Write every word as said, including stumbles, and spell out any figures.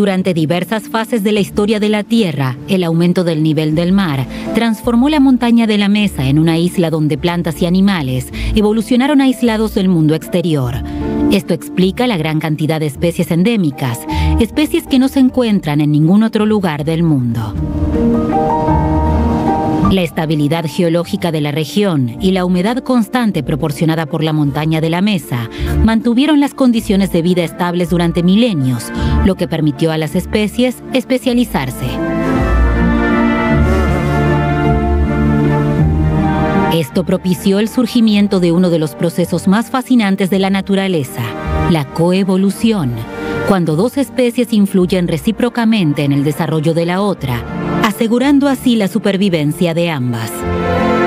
Durante diversas fases de la historia de la Tierra, el aumento del nivel del mar transformó la montaña de la Mesa en una isla donde plantas y animales evolucionaron aislados del mundo exterior. Esto explica la gran cantidad de especies endémicas, especies que no se encuentran en ningún otro lugar del mundo. La estabilidad geológica de la región y la humedad constante proporcionada por la montaña de la Mesa mantuvieron las condiciones de vida estables durante milenios, lo que permitió a las especies especializarse. Esto propició el surgimiento de uno de los procesos más fascinantes de la naturaleza, la coevolución, cuando dos especies influyen recíprocamente en el desarrollo de la otra, asegurando así la supervivencia de ambas.